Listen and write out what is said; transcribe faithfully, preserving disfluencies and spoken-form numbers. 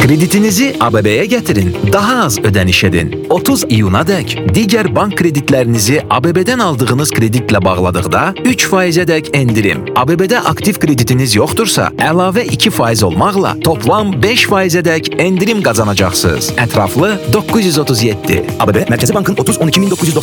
Kreditinizi A B B'ye getirin, daha az ödəniş edin. otuz iyuna dək digər bank kreditlərinizi A B B'dən aldığınız kreditlə bağladıqda üç faizə dək endirim. A B B'də aktiv kreditiniz yoxdursa, əlavə iki faiz olmaqla toplam beş faizə dək endirim qazanacaqsınız. Ətraflı doqquz yüz otuz yeddi. A B B Mərkəzi Bankın otuz on iki min doqquz yüz doxsan